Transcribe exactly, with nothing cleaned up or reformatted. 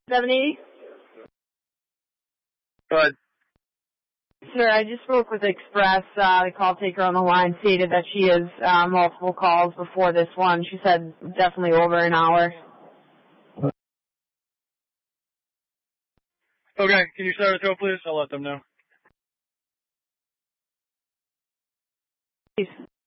seven eighty? Go ahead. Sir, I just spoke with Express. Uh, the call taker on the line stated that she has uh, multiple calls before this one. She said definitely over an hour. Okay, can you start a tow, please? I'll let them know. Please.